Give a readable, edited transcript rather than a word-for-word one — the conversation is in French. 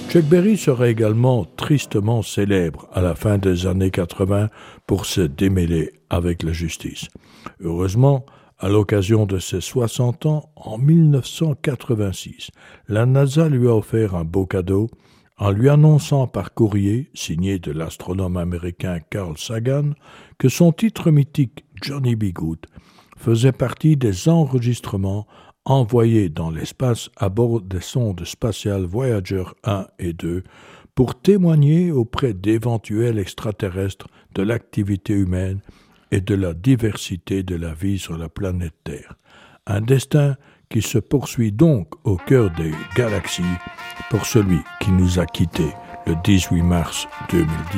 Chuck Berry sera également tristement célèbre à la fin des années 80 pour se démêler avec la justice. Heureusement, à l'occasion de ses 60 ans, en 1986, la NASA lui a offert un beau cadeau en lui annonçant par courrier, signé de l'astronome américain Carl Sagan, que son titre mythique Johnny B. Good faisait partie des enregistrements envoyés dans l'espace à bord des sondes spatiales Voyager 1 et 2 pour témoigner auprès d'éventuels extraterrestres de l'activité humaine et de la diversité de la vie sur la planète Terre. Un destin qui se poursuit donc au cœur des galaxies pour celui qui nous a quittés le 18 mars 2010.